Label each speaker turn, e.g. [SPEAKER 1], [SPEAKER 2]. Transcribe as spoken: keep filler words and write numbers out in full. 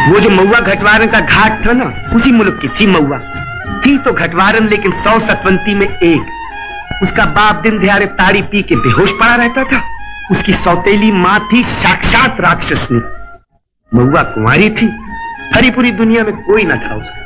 [SPEAKER 1] वो जो महुआ घटवारन का घाट था ना, उसी मुल्क की थी महुआ। थी तो घटवारन, लेकिन सौ सतवंती में एक। उसका बाप दिन दिहाड़े ताड़ी पी के बेहोश पड़ा रहता था। उसकी सौतेली माँ थी साक्षात राक्षसनी। महुआ कुंवारी थी, हरी पूरी दुनिया में कोई न था उसका।